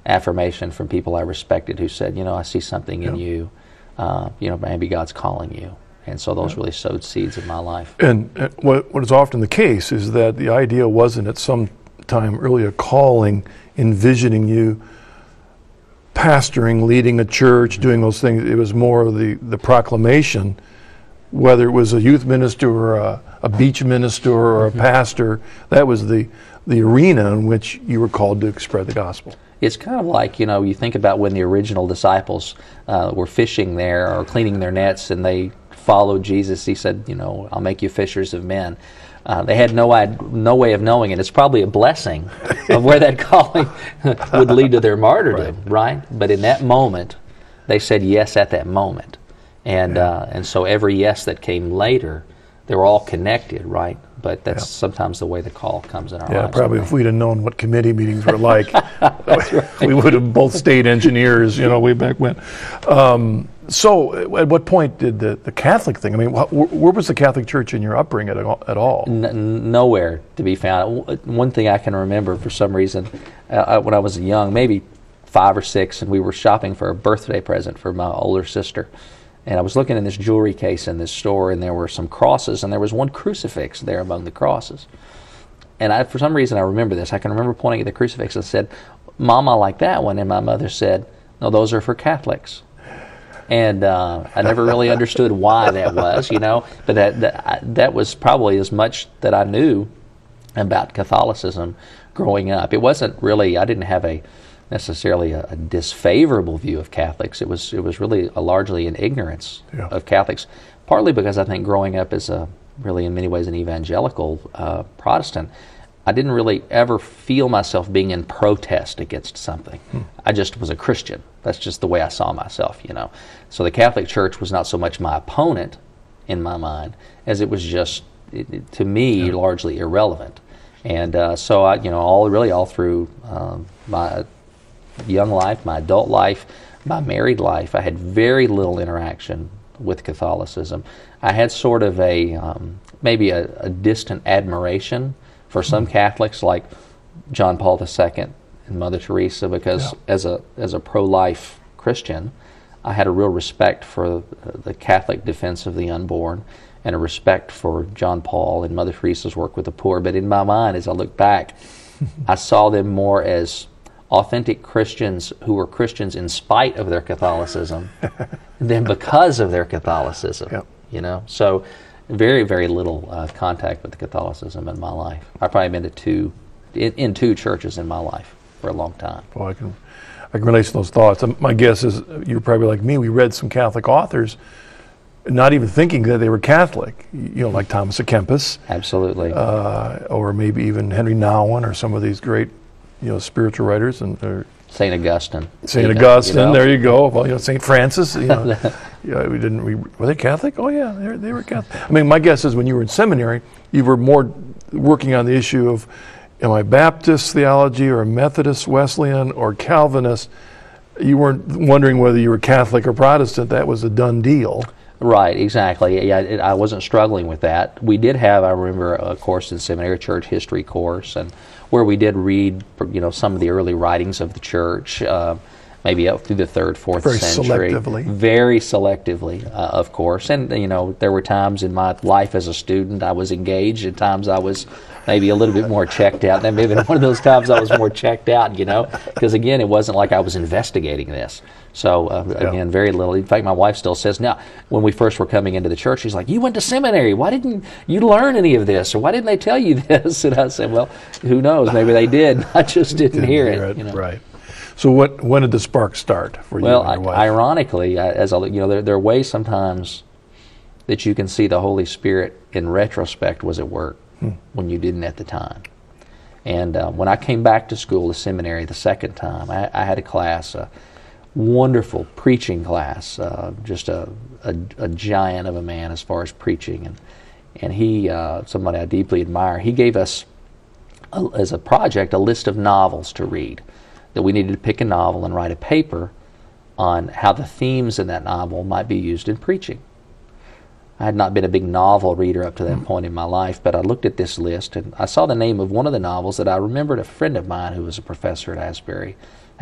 affirmation from people I respected who said, I see something in you, maybe God's calling you. And so those really sowed seeds in my life. And what is often the case is that the idea wasn't at some time really a calling, envisioning you pastoring, leading a church, doing those things. It was more of the proclamation, whether it was a youth minister or a beach minister or a pastor. That was the arena in which you were called to spread the gospel. It's kind of like, you think about when the original disciples were fishing there or cleaning their nets and they followed Jesus. He said, I'll make you fishers of men. They had no way of knowing it. It's probably a blessing of where that calling would lead to their martyrdom, right? But in that moment, they said yes at that moment. And so every yes that came later, they were all connected, right? But that's sometimes the way the call comes in our lives. Yeah, probably if we'd have known what committee meetings were like, right. we would have both stayed engineers, way back when. So at what point did the Catholic thing, where was the Catholic Church in your upbringing at all? Nowhere to be found. One thing I can remember for some reason, when I was young, maybe 5 or 6, and we were shopping for a birthday present for my older sister. And I was looking in this jewelry case in this store, and there were some crosses, and there was one crucifix there among the crosses. And for some reason, I remember this. I can remember pointing at the crucifix and said, "Mom, I like that one." And my mother said, "No, those are for Catholics." And I never really understood why that was, But that was probably as much that I knew about Catholicism growing up. It wasn't really, I didn't have necessarily a disfavorable view of Catholics. It was really largely an ignorance of Catholics, partly because I think growing up as really in many ways an evangelical Protestant, I didn't really ever feel myself being in protest against something. I just was a Christian. That's just the way I saw myself, So the Catholic Church was not so much my opponent in my mind as it was just, to me, largely irrelevant. And so I, all through my young life, my adult life, my married life, I had very little interaction with Catholicism. I had sort of maybe a distant admiration for some Catholics like John Paul II and Mother Teresa, because as a pro-life Christian, I had a real respect for the Catholic defense of the unborn and a respect for John Paul and Mother Teresa's work with the poor. But in my mind, as I look back, I saw them more as authentic Christians who were Christians in spite of their Catholicism than because of their Catholicism. So very, very little contact with Catholicism in my life. I've probably been to in two churches in my life for a long time. Well, I can relate to those thoughts. My guess is you're probably like me. We read some Catholic authors, not even thinking that they were Catholic. Like Thomas à Kempis. Absolutely. Or maybe even Henry Nouwen, or some of these great, spiritual writers, and St. Augustine. St. Augustine, there you go. Well, St. Francis. Were they Catholic? Oh yeah, they were Catholic. My guess is when you were in seminary, you were more working on the issue of, am I Baptist theology or Methodist, Wesleyan, or Calvinist? You weren't wondering whether you were Catholic or Protestant. That was a done deal. Right, exactly. Yeah, I wasn't struggling with that. We did have, I remember, a course in seminary, a church history course, and where we did read, some of the early writings of the church, maybe up through the 3rd, 4th century. Very selectively, of course. And, there were times in my life as a student I was engaged, and times I was maybe a little bit more checked out. And maybe one of those times I was more checked out, because, again, it wasn't like I was investigating this. So, again, very little. In fact, my wife still says, now, when we first were coming into the church, she's like, "You went to seminary. Why didn't you learn any of this? Or why didn't they tell you this?" And I said, well, who knows? Maybe they did. I just didn't hear it. Right. So when did the spark start for you and your wife? Ironically, there are ways sometimes that you can see the Holy Spirit in retrospect was at work when you didn't at the time. And when I came back to school, the seminary, the second time, I had a class, wonderful preaching class, just a giant of a man as far as preaching, and he, somebody I deeply admire, he gave us as a project a list of novels to read, that we needed to pick a novel and write a paper on how the themes in that novel might be used in preaching. I had not been a big novel reader up to that point in my life, but I looked at this list and I saw the name of one of the novels that I remembered a friend of mine who was a professor at Asbury